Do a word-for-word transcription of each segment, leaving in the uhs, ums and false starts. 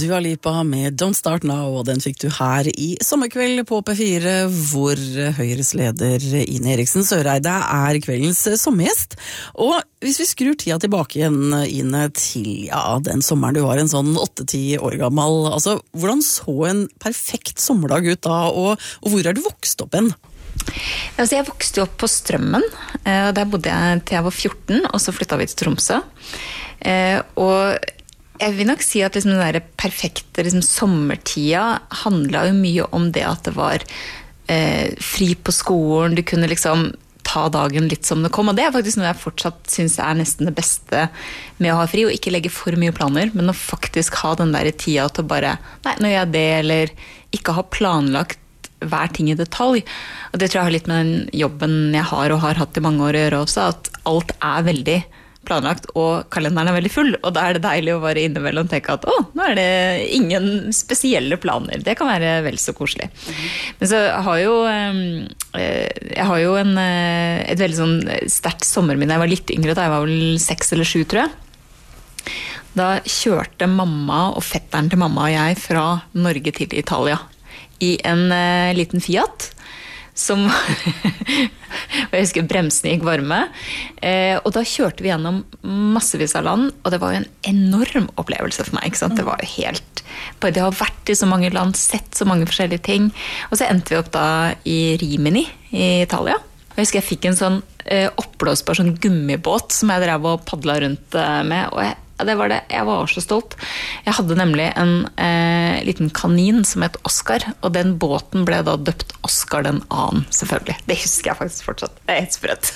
Dua Lipa med Don't Start Now, og den fikk du her i Sommerkveld på P fire, hvor Høyres leder Ine Eriksen Søreide er kveldens sommergjest. Og hvis vi skrur tida tilbake igjen, Ine, til ja, den sommeren du var en sånn åtte-ti år gammel, altså, hvordan så en perfekt sommerdag ut da, og, og hvor er du vokst opp hen? Altså, jeg vokste opp på Strømmen, og der bodde jeg til jeg var fjorten, og så flyttet vi til Tromsø. Og jeg vil nok si at liksom den der perfekte liksom, sommertida handlet jo mye om det at det var eh, fri på skolen, du kunne liksom ta dagen litt som det kom, og det er faktisk noe jeg fortsatt synes er nesten det beste med å ha fri, og ikke legge for mye planer, men å faktisk ha den der tida til å bare, nei, nå gjør jeg det, eller ikke ha planlagt hver ting i detalj. Og det tror jeg har litt med den jobben jeg har og har hatt i mange år å gjøre også, at alt er veldig planlagt, og kalenderen er veldig full, og da er det deilig å være innimellom og tenke at å, nå er det ingen spesielle planer. Det kan være vel så koselig. Mm-hmm. Men så har jo jeg har jo en, et veldig sånn sterkt sommerminne. Jeg var litt yngre da, jeg var vel seks eller sju, tror jeg. Da kjørte mamma og fetteren til mamma og jeg fra Norge til Italia i en uh, liten Fiat som og jeg husker bremsene gikk varme eh, og da kjørte vi gjennom massevis av land, og det var jo en enorm opplevelse for meg, ikke sant? Det var jo helt bare det å ha vært i så mange land, sett så mange forskjellige ting, og så endte vi opp da i Rimini i Italia. Og jeg husker jeg fikk en sånn eh, oppblåsbar sånn gummibåt som jeg drev og padlet rundt eh, med, og jeg Ja, det var det. Jeg var så stolt. Jeg hadde nemlig en eh, liten kanin som het Oscar, og den båten ble da døpt Oscar den annen, selvfølgelig. Det husker jeg faktisk fortsatt. Det er helt sprøtt.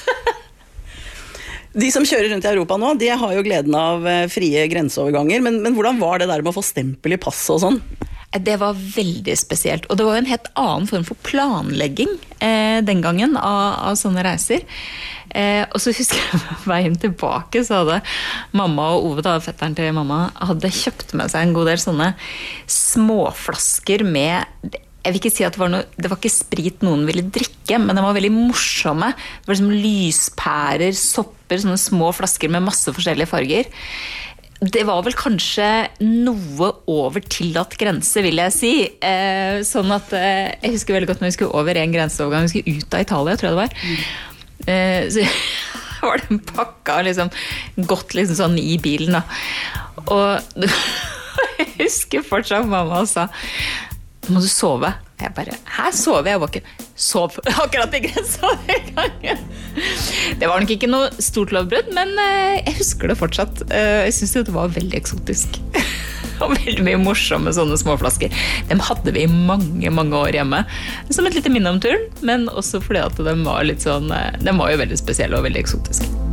De som kjører rundt i Europa nå, de har jo gleden av frie grenseoverganger, men, men hvordan var det der med å få stempel i passet og sånn? Det var veldig spesielt, og det var jo en helt annen form for planlegging eh, den gangen av, av sånne reiser. Eh, og så husker jeg veien tilbake, så hadde mamma og Ove, da, fetteren til mamma, hadde kjøpt med seg en god del sånne småflasker med, jeg vil ikke si at det var noe, det var ikke sprit noen ville drikke, men de var veldig morsomme. Det var liksom lyspærer, sopper, sånne små flasker med masse forskjellige farger. Det var vel kanskje noe over tillatt grense, vil jeg si. Eh, sånn at eh, jeg husker veldig godt når vi skulle over en grenseovergang, vi skulle ut av Italia, tror jeg det var. Mm. Eh, så var den pakka liksom, gått liksom sånn i bilen da. Og jeg husker fortsatt mamma sa, må du sove? Jeg bare, her sover jeg våken. Sov akkurat i grenseovergangen. Det var nok ikke noe stort lovbrudd, men jeg husker det fortsatt. Jeg synes det var veldig eksotisk. Og veldig mye morsomme sånne små flasker. Dem hadde vi i mange, mange år hjemme. Som et lite minne om turen, men også fordi at de var litt sånn, de var jo veldig spesielle og veldig eksotiske.